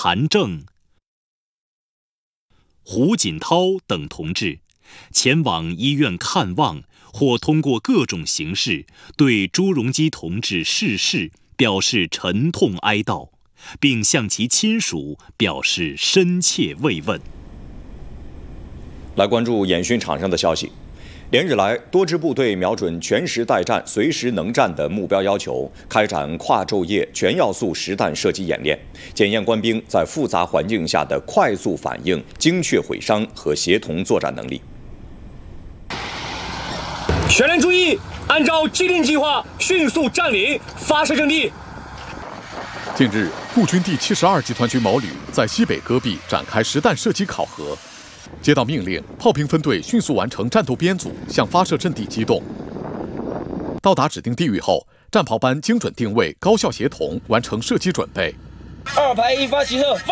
谭政、胡锦涛等同志前往医院看望，或通过各种形式对朱镕基同志逝世表示沉痛哀悼，并向其亲属表示深切慰问。 来关注演训场上的消息。连日来，多支部队瞄准全时待战、随时能战的目标要求，开展跨昼夜、全要素实弹射击演练，检验官兵在复杂环境下的快速反应、精确毁伤和协同作战能力。 全连注意，按照既定计划迅速占领发射阵地。 近日，陆军第72集团军毛旅在西北戈壁展开实弹射击考核。接到命令，炮兵分队迅速完成战斗编组，向发射阵地机动。到达指定地域后，战炮班精准定位，高效协同，完成射击准备。 2排1发集合，发